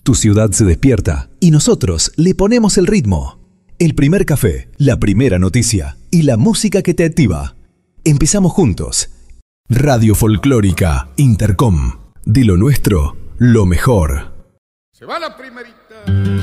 Tu ciudad se despierta y nosotros le ponemos el ritmo. El primer café, la primera noticia y la música que te activa. Empezamos juntos. Radio Folclórica Intercom. De lo nuestro, lo mejor. Se va la primerita.